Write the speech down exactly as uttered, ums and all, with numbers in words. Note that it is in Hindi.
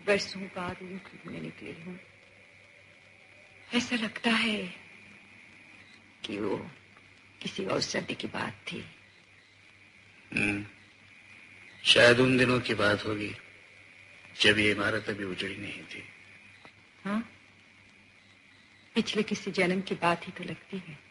बरसों बाद ढूंढने निकली हूँ। ऐसा लगता है कि वो किसी और सर्दी की बात थी। हम्म, शायद उन दिनों की बात होगी जब ये इमारत अभी उजड़ी नहीं थी। हाँ, पिछले किसी जन्म की बात ही तो लगती है।